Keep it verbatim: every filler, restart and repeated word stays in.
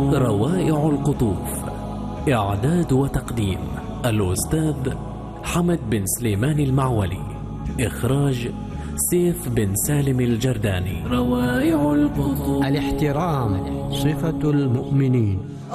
روائع القطوف. إعداد وتقديم الأستاذ حمد بن سليمان المعولي. إخراج سيف بن سالم الجرداني. روائع القطوف. الاحترام صفة المؤمنين.